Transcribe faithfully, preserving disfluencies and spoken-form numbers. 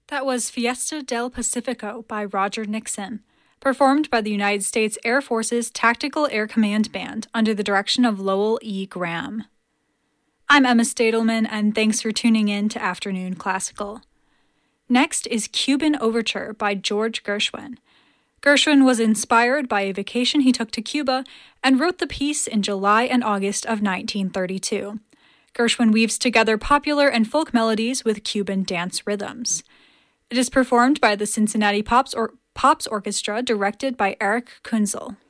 That was Fiesta del Pacifico by Roger Nixon, performed by the United States Air Force's Tactical Air Command Band under the direction of Lowell E. Graham. I'm Emma Stadelman, and thanks for tuning in to Afternoon Classical. Next is Cuban Overture by George Gershwin. Gershwin was inspired by a vacation he took to Cuba and wrote the piece in July and August of nineteen thirty-two. Gershwin weaves together popular and folk melodies with Cuban dance rhythms. It is performed by the Cincinnati Pops, or- Pops Orchestra, directed by Eric Kunzel.